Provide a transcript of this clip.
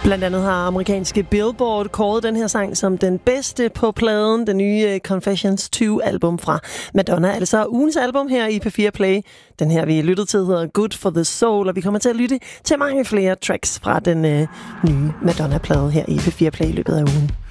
Blandt andet har amerikanske Billboard kåret den her sang som den bedste på pladen, den nye Confessions 2-album fra Madonna. Altså ugens album her i P4 Play. Den her, vi lyttede til, hedder Good for the Soul, og vi kommer til at lytte til mange flere tracks fra den nye Madonna-plade her i P4 Play i løbet af ugen.